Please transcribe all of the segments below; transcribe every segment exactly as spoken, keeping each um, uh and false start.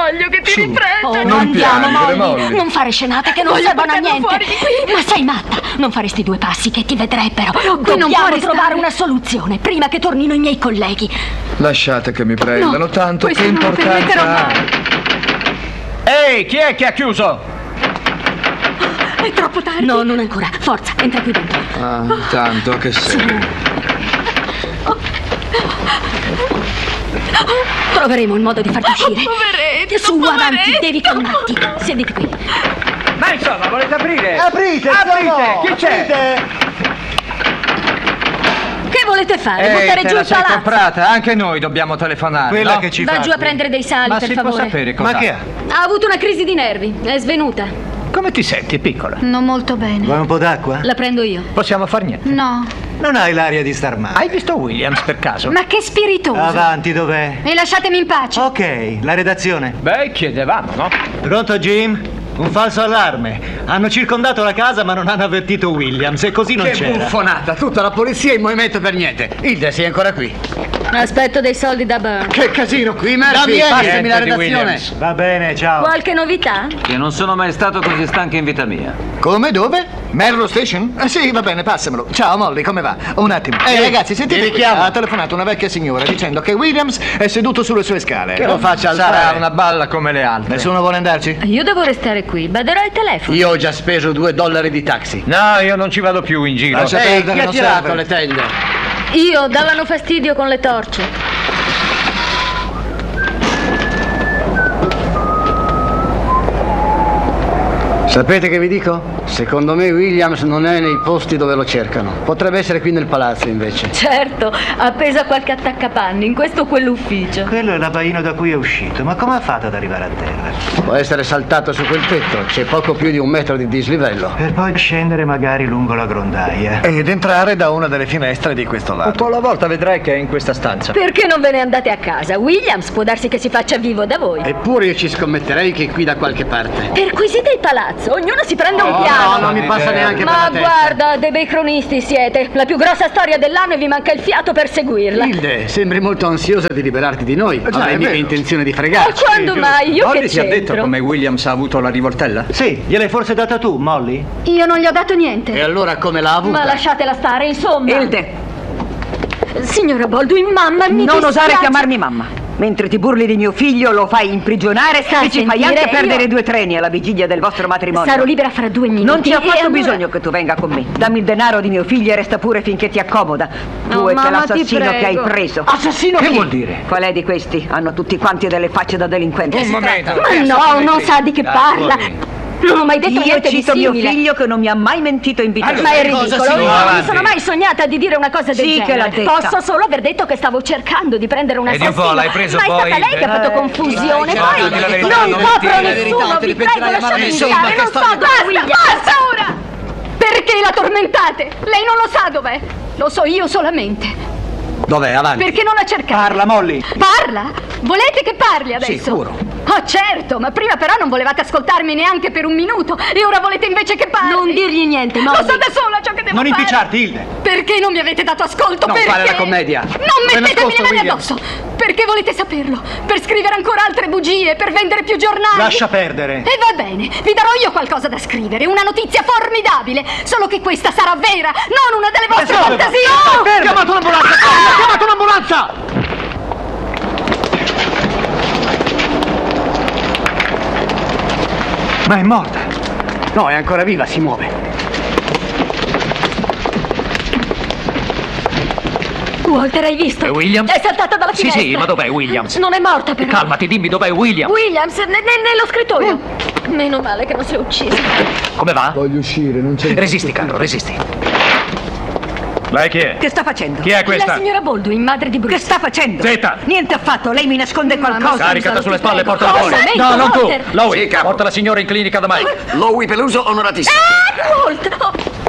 voglio che ti Su. riprenda. Oh, Non andiamo, piangere, Molly. Molly. Non fare scenate che non Voglio servono a portarlo niente. fuori di qui. Ma sei matta? Non faresti due passi che ti vedrebbero. Però qui non Dobbiamo può restare. trovare una soluzione prima che tornino i miei colleghi. Lasciate che mi prendano, No, tanto che questo non lo permetterò importanza ha. Ehi, chi è che ha chiuso? È troppo tardi. No, non ancora. Forza, entra qui dentro. Ah, tanto che sei. Troveremo il modo di farti uscire. Poveretto, Su, avanti, poveretto. devi calmarti. Siediti qui. Ma insomma, volete aprire? Aprite, Aprite! no, Chi c'è? aprite. Che volete fare? Ehi, Buttare te giù la il sei palazzo? comprata? Anche noi dobbiamo telefonare, Quella no? che ci Va fa giù a qui. prendere dei sali, Ma per si può favore. sapere cosa? Ma che ha? Ha avuto una crisi di nervi. È svenuta. Come ti senti, piccola? Non molto bene. Vuoi un po' d'acqua? La prendo io. Possiamo far niente. No. Non hai l'aria di star male. Hai visto Williams per caso? Ma che spiritoso. Avanti, dov'è? E lasciatemi in pace. Ok, la redazione. Beh, chiedevamo, no? Pronto, Jim? Un falso allarme. Hanno circondato la casa ma non hanno avvertito Williams e così non Che c'era. buffonata, tutta la polizia in movimento per niente. Hilde, sei ancora qui. Aspetto dei soldi da Burn. Che casino qui, Murphy, Dammi, passami la niente di redazione. Williams. Va bene, ciao. Qualche novità? Che non sono mai stato così stanco in vita mia. Come, dove? Merlo Station? Eh sì, va bene, passamelo. Ciao Molly, come va? Un attimo. Ehi ragazzi, sentite ti qui. richiamo. Ha telefonato una vecchia signora dicendo che Williams è seduto sulle sue scale. Che lo faccia Sarà alzare una balla come le altre. Nessuno vuole andarci? Io devo restare qui. Baderò il telefono. Io ho già speso due dollari di taxi. No, io non ci vado più in giro. Lascia Ehi, perdere, chi ha non tirato serve. le tende? Io davano fastidio con le torce. Sapete che vi dico? Secondo me Williams non è nei posti dove lo cercano. Potrebbe essere qui nel palazzo invece. Certo, appeso a qualche attaccapanni, in questo o quell'ufficio. Quello è l'abbaino da cui è uscito, ma come ha fatto ad arrivare a terra? Può essere saltato su quel tetto, c'è poco più di un metro di dislivello. Per poi scendere magari lungo la grondaia. Ed entrare da una delle finestre di questo Un lato. po' alla volta vedrai che è in questa stanza. Perché non ve ne andate a casa? Williams può darsi che si faccia vivo da voi. Eppure io ci scommetterei che è qui da qualche parte. Perquisite il palazzo, ognuno si prende un piano. No, non mi passa neanche per Ma la testa. guarda, dei bei cronisti siete. La più grossa storia dell'anno e vi manca il fiato per seguirla. Hilde, sembri molto ansiosa di liberarti di noi. già, Avrei è mica vero. intenzione di Ma fregarci. quando mai? Io Molly che ti ha detto c'entro? come Williams ha avuto la rivoltella? Sì, gliel'hai forse data tu, Molly? Io non gli ho dato niente. E allora come l'ha avuta? Ma lasciatela stare, insomma. Hilde, Signora Baldwin, mamma, mi non dispiace. osare chiamarmi mamma. Mentre ti burli di mio figlio lo fai imprigionare Sta a e ci fai sentire, anche perdere io- due treni alla vigilia del vostro matrimonio. Sarò libera fra due minuti. Non ti ha e fatto allora- bisogno che tu venga con me. Dammi il denaro di mio figlio e resta pure finché ti accomoda. Tu No, e mamma, ti quell'assassino che hai prego. preso. Assassino Che chi? vuol dire? Qual è di questi? Hanno tutti quanti delle facce da delinquenti. Un momento. Ma no, non sa di che Dai, parla. fuori. Non ho mai detto Io niente di cito mio simile. figlio che non mi ha mai mentito in vita. Ma è Cosa ridicolo, si- io non avanti. mi sono mai sognata di dire una cosa del Sì, che genere. l'ha detta. Posso solo aver detto che stavo cercando di prendere un Ed assassino. un po' l'hai preso Ma è poi, stata lei che ha fatto eh, confusione. dai, Poi certo, di la verità, non non copro mentire, la verità, nessuno, non te vi li pensi prego, la mano, lasciatemi insomma, stare, che non storia- so dove Williams. Basta ora! Perché la tormentate? Lei non lo sa dov'è. Lo so io solamente. Dov'è? Avanti. Perché non la cercate? Parla, Molly. Parla? Volete che parli adesso? Sicuro. Oh certo, ma prima però non volevate ascoltarmi neanche per un minuto e ora volete invece che parli? Non dirgli niente, Lo Molly. so da sola ciò che devo Non fare. impicciarti, Hilde. Perché non mi avete dato ascolto? Non Perché? fare la commedia. Non Sei mettetemi nascosto, le mani Williams. addosso. Perché volete saperlo? Per scrivere ancora altre bugie, per vendere più giornali? Lascia perdere. E va bene, vi darò io qualcosa da scrivere, una notizia formidabile. Solo che questa sarà vera, non una delle vostre fantasie. Ho chiamato un'ambulanza! Ho chiamato un'ambulanza! Ma è morta. No, è ancora viva, si muove. Walter, hai visto? È Williams? È saltata dalla Sì, finestra. sì, ma dov'è Williams? Non è morta però. Calmati, dimmi dov'è Williams. Williams, ne- ne- nello scrittoio. Meno male che non si è ucciso. Come va? Voglio uscire, non c'è... Resisti, caro, resisti. Lei chi è? Che sta facendo? Chi è La questa? signora Baldwin, madre di Bruce. Che sta facendo? Zeta. Niente affatto, lei mi nasconde qualcosa. Caricata sulle spalle e prego. portala fuori. Cosa? No, non tu. Walter. Lowy, Sì, capo. porta la signora in clinica da Mike. Lowy Peluso, onoratissimo. Ah, Walter! Oh,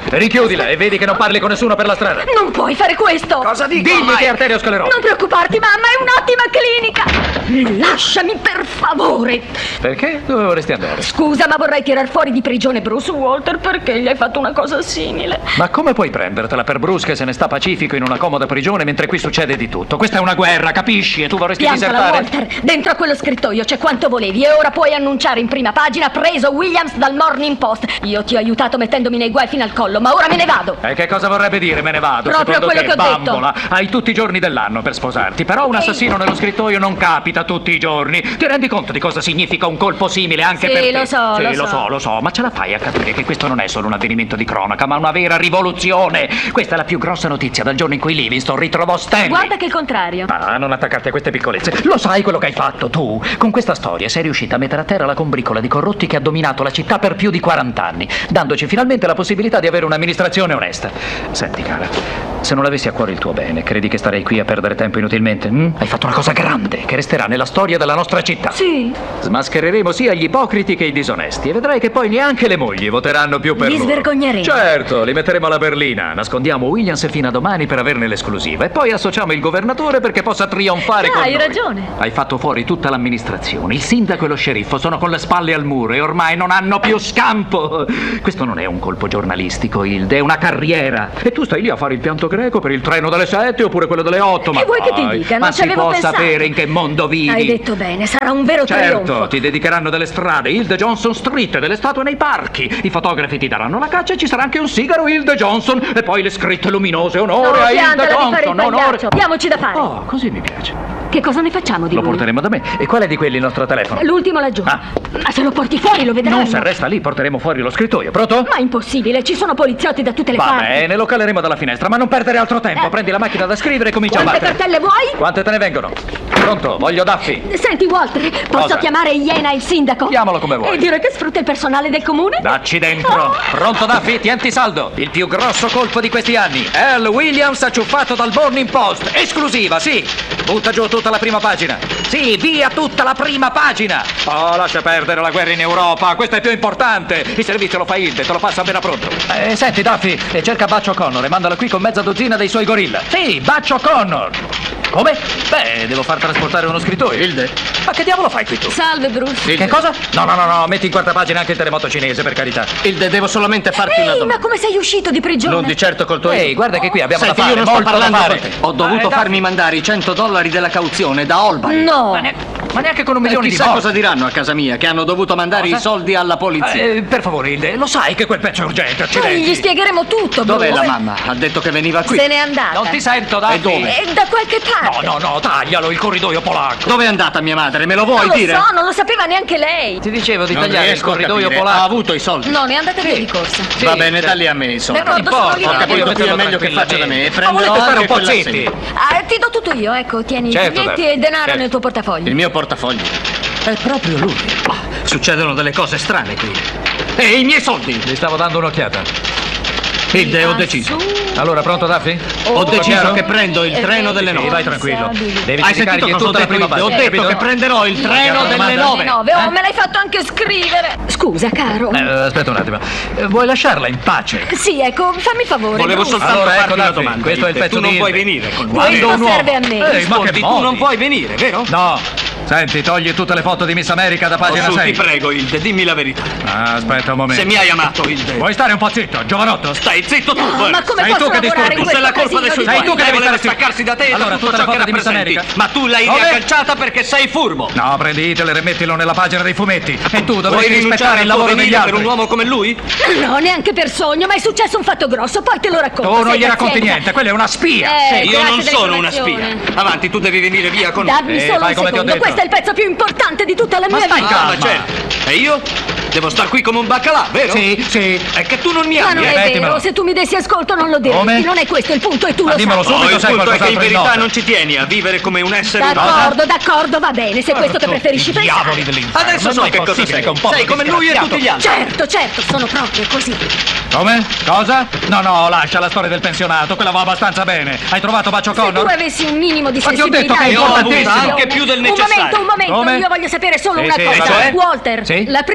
Richiudila e vedi che non parli con nessuno per la strada. Non puoi fare questo! Cosa dico? Digli ormai? che è arteriosclerosi. Non preoccuparti, mamma, è un'ottima clinica! Lasciami, per favore! Perché? Dove vorresti andare? Scusa, ma vorrei tirar fuori di prigione Bruce Walter perché gli hai fatto una cosa simile. Ma come puoi prendertela per Bruce che se ne sta pacifico in una comoda prigione mentre qui succede di tutto? Questa è una guerra, capisci? E tu vorresti Piantala, disertare? Walter! Dentro a quello scrittoio c'è quanto volevi e ora puoi annunciare in prima pagina preso Williams dal Morning Post. Io ti ho aiutato mettendomi nei guai fino al collo, ma ora me ne vado! E che cosa vorrebbe dire me ne vado? Proprio Secondo quello te, che ho detto. bambola, hai tutti i giorni dell'anno per sposarti. Però un assassino nello scrittoio non capita tutti i giorni. Ti rendi conto di cosa significa un colpo simile anche Sì, per te? lo so, sì, lo lo so. so, lo so, ma ce la fai a capire che questo non è solo un avvenimento di cronaca, ma una vera rivoluzione. Questa è la più grossa notizia dal giorno in cui Livingston ritrovò Stanley. Guarda che il contrario. Ah, non attaccarti a queste piccolezze. Lo sai quello che hai fatto tu? Con questa storia sei riuscita a mettere a terra la combricola di corrotti che ha dominato la città per più di quaranta anni, dandoci finalmente la possibilità di avere un'amministrazione onesta. Senti, cara, se non avessi a cuore il tuo bene, credi che starei qui a perdere tempo inutilmente? hm? Hai fatto una cosa grande che resterà nella storia della nostra città. Sì. Smaschereremo sia gli ipocriti che i disonesti e vedrai che poi neanche le mogli voteranno più per Li loro. svergogneremo. Certo, li metteremo alla berlina. Nascondiamo Williams fino a domani per averne l'esclusiva e poi associamo il governatore perché possa trionfare Ah, con hai noi. ragione. Hai fatto fuori tutta l'amministrazione. Il sindaco e lo sceriffo sono con le spalle al muro e ormai non hanno più scampo. Questo non è un colpo giornalistico, Hilde, è una carriera. E tu stai lì a fare il pianto greco per il treno delle sette oppure quello delle otto. Ma E vuoi che ti dai, dica? Non ma ci si avevo può pensato. sapere in che mondo vivi? Hai detto bene, sarà un vero Certo, trionfo. ti dedicheranno delle strade, Hilde Johnson Street, delle statue nei parchi. I fotografi ti daranno la caccia e ci sarà anche un sigaro Hilde Johnson e poi le scritte luminose. Onore No, a Hilde piantala di fare il Johnson, onore. pagliaccio. Diamoci da fare. Oh, così mi piace. Che cosa ne facciamo di Lo lui? porteremo da me. E qual è di quelli il nostro telefono? L'ultimo laggiù. Ah. Ma se lo porti fuori lo vedranno. Non se resta lì, porteremo fuori lo scrittoio. Pronto? Ma è impossibile, ci sono poliziotti da tutte le Va parti. bene, lo caleremo dalla finestra, ma non perdere altro tempo. Eh. Prendi la macchina da scrivere e comincia Quante a battere. cartelle vuoi? Quante te ne vengono? Pronto, voglio Daffy. Senti, Walter, posso Cosa? chiamare Iena il sindaco? Chiamalo come vuoi. E dire che sfrutta il personale del comune? Dacci dentro. Pronto, Daffy? Tienti saldo. Il più grosso colpo di questi anni. Al Williams acciuffato dal Morning Post. Esclusiva, sì. Butta giù tutta la prima pagina. Sì, via tutta la prima pagina. Oh, lascia perdere la guerra in Europa. Questo è più importante. Il servizio lo fa Hilde, te lo passa appena pronto. Eh, senti, Daffy, eh, cerca Butch O'Connor e mandala qui con mezza dozzina dei suoi gorilla. Sì, Butch O'Connor. Come? Beh, devo far trasportare uno scrittoio. Hilde? Ma che diavolo fai qui tu? Salve, Bruce. Che cosa? No, no, no, no, metti in quarta pagina anche il terremoto cinese, per carità. Hilde, devo solamente farti una Ehi, domanda. ma come sei uscito di prigione? Non di certo col tuo Ehi, guarda che qui abbiamo Senti, da fare, io non sto molto da parlando fare. con te. Ho dovuto Eh, dai. farmi mandare i cento dollari della cauzione da Albany. No. Ma, ne- ma neanche con un E milione di chissà volte. cosa diranno a casa mia, che hanno dovuto mandare Cosa? i soldi alla polizia. Eh, per favore, Hilde, lo sai che quel pezzo è urgente, Poi accidenti. gli spiegheremo tutto, Dov'è Bruce. la mamma? Ha detto che veniva qui. Se n'è andata. Non ti sento, dai. E dove? E da qualche No, parte. no, no, taglialo, il corridoio polacco. Dove è andata mia madre? Me lo vuoi Non lo dire? so, non lo sapeva neanche lei. Ti dicevo di Non tagliare il riesco a corridoio capire. polacco. Ha avuto i soldi. No, ne è andata via di corsa. Sì, Va bene, cioè- dalli a me i soldi. D'accordo, Non importa, sono Ho io. capito, Voglio qui è metterlo meglio che faccia da me. E tranquillamente. Ma volete prenderò stare un anche po' quella zitti? sedia. Ah, ti do tutto io, ecco, tieni Certo, i biglietti dai. e denaro Certo. nel tuo portafoglio. Il mio portafoglio. È proprio lui. Ah, succedono delle cose strane qui. E i miei soldi? Gli stavo dando un'occhiata. Hilde, ho Ah, deciso. su. Allora, pronto, Daffy? Ho deciso chiaro? che prendo il Eh, treno delle sì, Sì, nove. vai tranquillo. Devi Hai cercare sentito che cosa ho tutta la detto? prima Hilde? base. Ho detto capito? che prenderò il treno Chiaro, delle domanda? nove. nove. Oh, Eh? me l'hai fatto anche scrivere. Scusa, caro. Eh, aspetta un attimo. Eh, vuoi lasciarla in pace? Sì, ecco, fammi favore. Volevo Bruce. soltanto Allora, ecco, farti una Daffy, domanda. questo è il Hilde. pezzo Tu non di vuoi Hilde. venire con Quando Questo un uomo- serve a me. Ehi, ma che Ascolti, tu modi? non vuoi venire, vero? No. Senti, togli tutte le foto di Miss America da pagina Oh, su, sei. ti prego, Hilde, dimmi la verità. Ah, aspetta un momento. Se mi hai amato, Hilde. Vuoi stare un po' zitto, giovanotto? Stai zitto tu, No, Bert. ma come Sei posso tu che lavorare in disturbi. Tu sei questo la colpa dei casino suoi di Sei guai. tu che Lei devi voleva stare zitto. staccarsi da te e Allora, da tutte tutto le ciò che foto di Miss rappresenti. America? Ma tu l'hai Dove? riagganciata perché sei furbo. No, prendi Hitler e mettilo nella pagina dei fumetti. E tu Vuoi dovresti rinunciare rispettare al il tuo lavoro degli venire per altri. un uomo come lui? No, neanche per sogno, ma è successo un fatto grosso, poi te lo racconto. Tu non sei gli racconti pazienza. niente, quella è una spia. Eh, Io grazie non della sono una spia. informazione. Avanti, tu devi venire via con Dammi Eh, solo fai un come ti ho secondo, detto. questo è il pezzo più importante di tutta la Ma mia stai vita. calma. Ah, ma certo. E io? Devo star qui come un baccalà, vero? Sì, sì. È che tu non mi Ma ami, non eh? è Smettimelo. vero, se tu mi dessi ascolto non lo diresti, Come? non è questo il punto e tu Ma lo dimmelo sai. No, subito, il sai punto è che in qualcos'altro in verità nota. non ci tieni a vivere come un essere umano. D'accordo, d'accordo, va bene, se è questo che Tutti preferisci i diavoli pensare. dell'inferno. Adesso so Non è che cosa possibile sei. che un popolo Sei come lui e disgraziato- tutti gli altri. Certo, certo, sono proprio così. Come? Cosa? No, no, lascia la storia del pensionato, quella va abbastanza bene. Hai trovato Butch Se tu O'Connor? avessi un minimo di Ma ti ho sensibilità detto che è e di importantissimo. attenzione- Anche più del Un necessario. momento, un momento, Come? io voglio sapere solo Sì, una sì, cosa. cioè? Walter, Sì? la prima moglie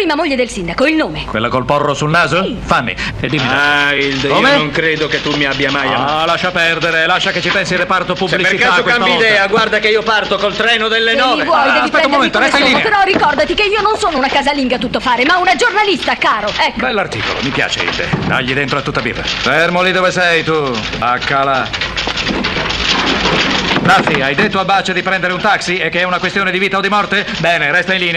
del sindaco, il nome. Quella col porro sul naso? Sì. Fanny, e dimmi. Ah, Hilde, io Come? non credo che tu mi abbia mai amato. Ah, lascia perdere, lascia che ci pensi il reparto Se pubblicità. per caso questa cambi volta. idea, guarda che io parto col treno delle Se nove. li vuoi, Ah, devi aspetta un prenderli momento, come resta in sono, linea. però ricordati che io non sono una casalinga tuttofare, ma una giornalista, caro. Ecco. Bell'articolo, mi piace Hilde. Dagli dentro a tutta birra. Fermo lì dove sei tu. Baccala. Duffy, hai detto a Butch di prendere un taxi e che è una questione di vita o di morte? Bene, resta in linea.